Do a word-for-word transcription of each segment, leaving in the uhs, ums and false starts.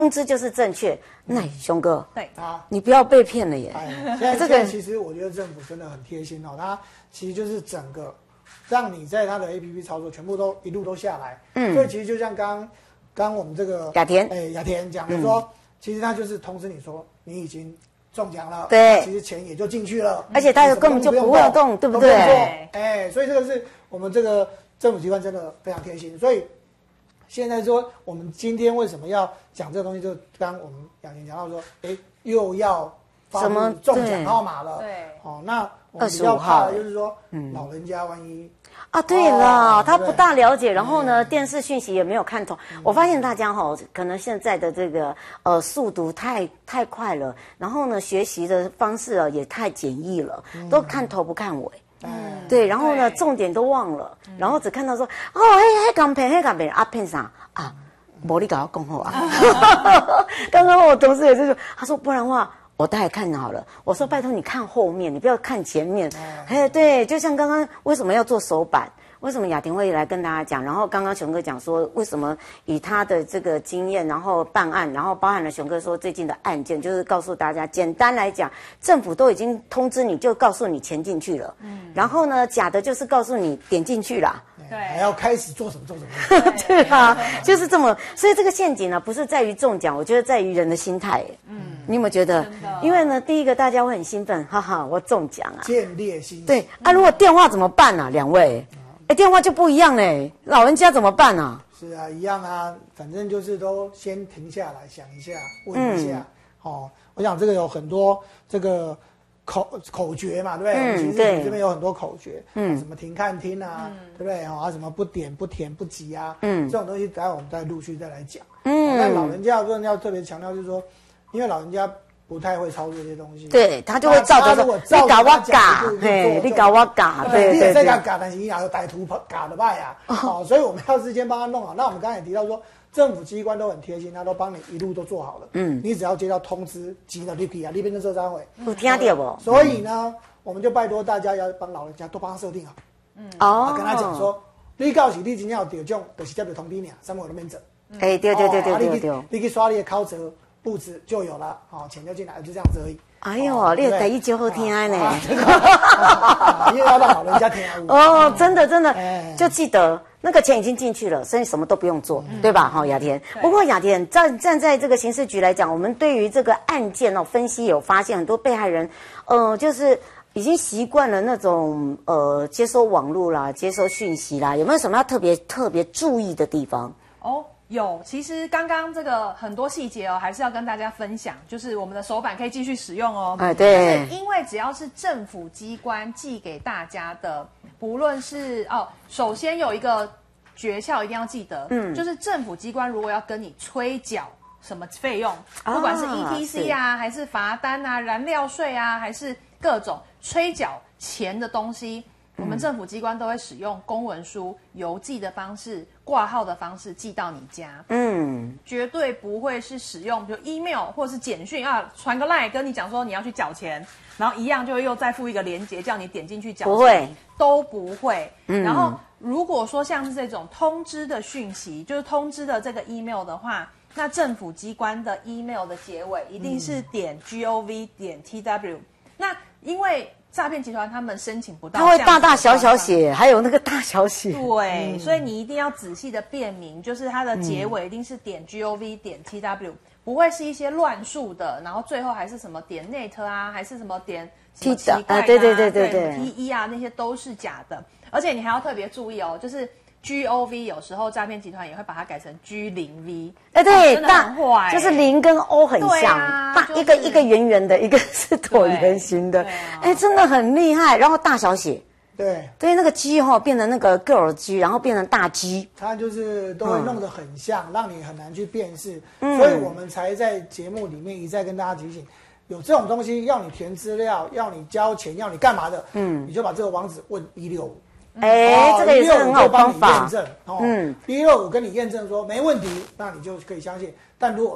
通知就是正确。那熊哥， 对啊， 你不要被骗了耶。 哎，现在这个其实我觉得政府真的很贴心哦，它其实就是整个让你在它的 A P P 操作全部都一路都下来。嗯，所以其实就像刚刚我们这个雅田， 哎，雅田讲的说，嗯、其实它就是通知你说你已经中奖了， 对， 其实钱也就进去了， 而且它根本就不会动，对不对？ 哎，所以这个是我们这个政府机关真的非常贴心，所以。现在说，我们今天为什么要讲这个东西？就刚刚我们雅婷讲到说，哎，又要发布中奖号码了。 对， 哦，那我们比较怕的就是说，嗯，老人家万一啊，对了，哦、他不大了解，然后呢，嗯、电视讯息也没有看懂。嗯、我发现大家哈、哦，可能现在的这个呃速度太太快了，然后呢，学习的方式啊也太简易了，嗯、都看头不看尾。嗯，对，然后呢，重点都忘了，嗯、然后只看到说，哦，嘿，嘿，港片，嘿，港片啊，片啥啊？没你搞讲好啊。刚刚我同事也是说，他说不然的话，我带看好了。我说拜托你看后面，你不要看前面。哎，对，就像刚刚为什么要做手板？为什么雅婷会来跟大家讲？然后刚刚熊哥讲说，为什么以他的这个经验，然后办案，然后包含了熊哥说最近的案件，就是告诉大家，简单来讲，政府都已经通知你，就告诉你钱进去了。嗯。然后呢，假的就是告诉你点进去啦。 对。还要开始做什么做什么。 对啊，就是这么。所以这个陷阱呢，不是在于中奖，我觉得在于人的心态。嗯。你有没有觉得？因为呢，第一个大家会很兴奋，哈哈，我中奖啊。 建立信心。 对啊，如果电话怎么办啊？两位。哎，电话就不一样嘞，老人家怎么办啊？ 是啊，一样啊，反正就是都先停下来想一下，问一下。嗯、哦，我想这个有很多这个口口诀嘛，对不对？嗯，其实这边有很多口诀，嗯，什么停看听啊，嗯、对不对？哦，啊，什么不点不填不急啊，嗯，这种东西待会我们再陆续再来讲。嗯，但老人家的部分要特别强调，就是说，因为老人家。不太会操作这些东西， 对他就会照着说，你搞我嘎，嘿，你搞我嘎，对对对， 你也嘎，但是你也有歹徒嘎的败呀，哦，所以我们要事先帮他弄好。那我们刚才也提到说，政府机关都很贴心，他都帮你一路都做好了，嗯，你只要接到通知，急了立即啊，那边的社长会有听到不？ 所以呢，我们就拜托大家要帮老人家都帮他设定好，嗯，哦，跟他讲说，你到时你真正有得奖，就是接到通知你，什么都免走， 哎，对对对对对对， 你去刷你的考折。布置就有了，哦，钱就进来了，就这样子而已。 哎呦，哦、你的台语就好听呢， 因为要让老人家听。 哦，真的真的，哎、就记得那个钱已经进去了，所以什么都不用做，嗯、对吧？好、哦，雅田。不过雅田站站在这个刑事局来讲，我们对于这个案件哦分析有发现，很多被害人，呃，就是已经习惯了那种呃接收网络啦、接收讯息啦，有没有什么要特别特别注意的地方？ 哦。有，其实刚刚这个很多细节哦，还是要跟大家分享，就是我们的手板可以继续使用哦。 哎，对， 因为只要是政府机关寄给大家的，不论是哦，首先有一个诀窍一定要记得，嗯，就是政府机关如果要跟你催缴什么费用，不管是 E T C 啊，还是罚单啊、燃料税啊，还是各种催缴钱的东西。我们政府机关都会使用公文书、邮寄的方式、挂号的方式寄到你家。嗯，绝对不会是使用比如 email 或是简讯啊，传个 line 跟你讲说你要去缴钱，然后一样就会又再附一个连结叫你点进去缴钱。 不会， 都不会。嗯，然后如果说像是这种通知的讯息，就是通知的这个 email 的话，那政府机关的 email 的结尾一定是点 gov 点 tw。那因为诈骗集团他们申请不到， 他会大大小小写，还有那个大小写。 对，嗯、所以你一定要仔细的辨明，就是它的结尾一定是点 gov 点 tw， 不会是一些乱数的，然后最后还是什么点 net 啊，还是什么点什么奇怪的、啊， 对对对对对 ，T 一啊那些都是假的。而且你还要特别注意哦，就是。G O V 有时候诈骗集团也会把它改成 G 零 V， 哎，对， 真的很坏、欸， 就是零跟 O 很像，大、啊就是、一个一个圆圆的，一个是椭圆形的，哎、啊，真的很厉害。然后大小写， 对， 对，那个 G 哈、哦、变成那个 girl G， 然后变成大 G， 它就是都会弄得很像，嗯、让你很难去辨识，嗯、所以我们才在节目里面一再跟大家提醒。有这种东西要你填资料，要你交钱，要你干嘛的，嗯，你就把这个网址问一六五。 哎，这个也是很好方法。 验证哦，嗯，一六五跟你验证说没问题，那你就可以相信。但如果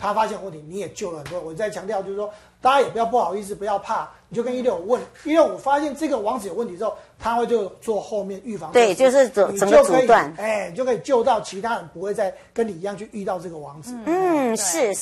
他发现有问题，你也救了很多人。我再强调就是说，大家也不要不好意思，不要怕，你就跟一六五问，一六五发现这个网址有问题之后，他会就做后面预防措施， 对，就是整整个阻断， 哎，你就可以救到其他人不会再跟你一样去遇到这个网址。 嗯，是。